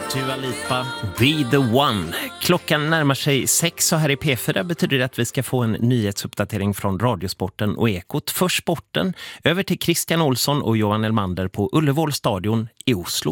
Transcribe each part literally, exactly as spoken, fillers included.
Dua Lipa, Be the One. Klockan närmar sig sex och här i P fyra betyder det att vi ska få en nyhetsuppdatering från Radiosporten och Ekot. För sporten, över till Christian Olsson och Johan Elmander på Ullevål stadion i Oslo.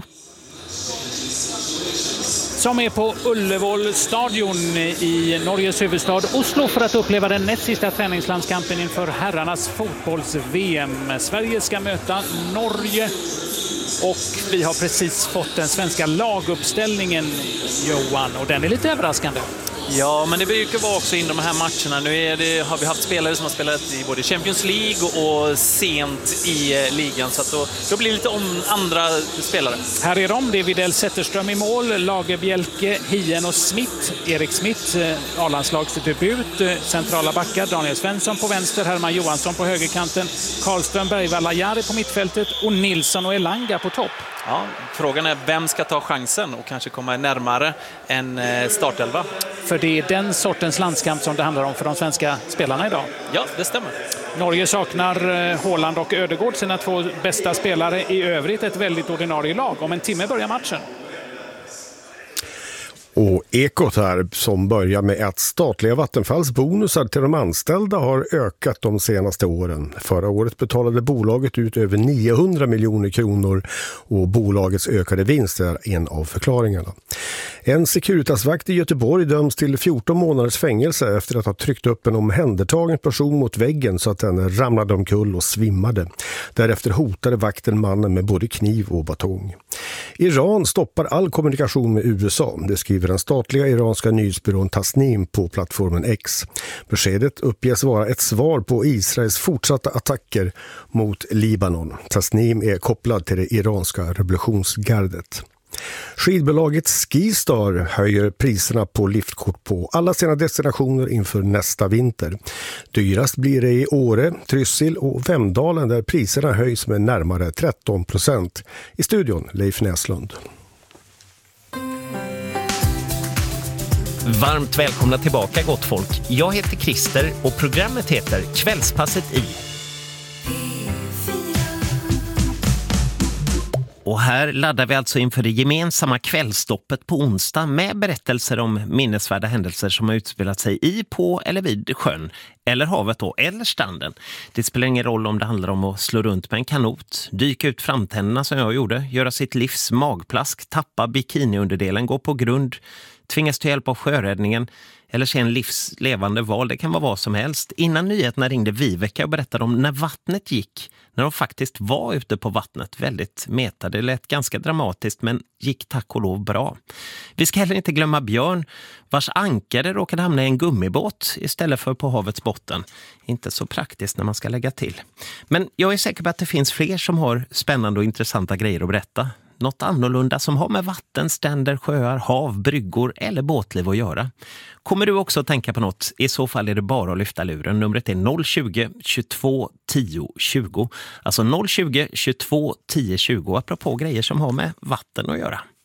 Som är på Ullevål stadion i Norges huvudstad Oslo för att uppleva den näst sista träningslandskampen inför herrarnas fotbolls-V M. Sverige ska möta Norge och vi har precis fått den svenska laguppställningen, Johan, och den är lite överraskande. Ja, men det brukar vara också in de här matcherna. Nu är det, har vi haft spelare som har spelat i både Champions League och sent i ligan. Så att då, då blir det lite om andra spelare. Här är de. Det är Widell Zetterström i mål, Lagerbjälke, Hien och Smith. Erik Smith, A-landslagsdebut. Centrala backar, Daniel Svensson på vänster, Herman Johansson på högerkanten, Karlström, Bergvall, Jari på mittfältet och Nilsson och Elanga på topp. Ja, frågan är vem ska ta chansen och kanske komma närmare en startelva. För det är den sortens landskamp som det handlar om för de svenska spelarna idag. Ja, det stämmer. Norge saknar Haaland och Ödegård, sina två bästa spelare. I övrigt ett väldigt ordinarie lag. Om en timme börjar matchen. Och Ekot här som börjar med att statliga Vattenfalls bonusar till de anställda har ökat de senaste åren. Förra året betalade bolaget ut över niohundra miljoner kronor och bolagets ökade vinst är en av förklaringarna. En Securitasvakt i Göteborg döms till fjorton månaders fängelse efter att ha tryckt upp en omhändertagen person mot väggen så att den ramlade omkull och svimmade. Därefter hotade vakten mannen med både kniv och batong. Iran stoppar all kommunikation med U S A. Det skriver den statliga iranska nyhetsbyrån Tasnim på plattformen X. Beskedet uppges vara ett svar på Israels fortsatta attacker mot Libanon. Tasnim är kopplad till det iranska revolutionsgardet. Skidbolaget Skistar höjer priserna på liftkort på alla sina destinationer inför nästa vinter. Dyrast blir det i Åre, Trysil och Vemdalen där priserna höjs med närmare tretton procent. I studion Leif Näslund. Varmt välkomna tillbaka gott folk. Jag heter Christer och programmet heter Kvällspasset i. Och här laddar vi alltså inför det gemensamma kvällstoppet på onsdag med berättelser om minnesvärda händelser som har utspelat sig i, på eller vid sjön, eller havet då, eller stranden. Det spelar ingen roll om det handlar om att slå runt med en kanot, dyka ut framtänderna som jag gjorde, göra sitt livs magplask, tappa bikiniunderdelen, gå på grund, tvingas till hjälp av sjöräddningen eller se en livslevande val. Det kan vara vad som helst. Innan nyheterna ringde Viveka och berättade om när vattnet gick, när de faktiskt var ute på vattnet. Väldigt meta. Det lät ganska dramatiskt men gick tack och lov bra. Vi ska heller inte glömma Björn vars ankare råkade hamna i en gummibåt istället för på havets botten. Inte så praktiskt när man ska lägga till. Men jag är säker på att det finns fler som har spännande och intressanta grejer att berätta. Något annorlunda som har med vatten, ständer, sjöar, hav, bryggor eller båtliv att göra. Kommer du också att tänka på något? I så fall är det bara att lyfta luren. Numret är noll tjugo, tjugotvå, tio, tjugo. Alltså noll tjugo, tjugotvå, tio, tjugo. Apropå grejer som har med vatten att göra.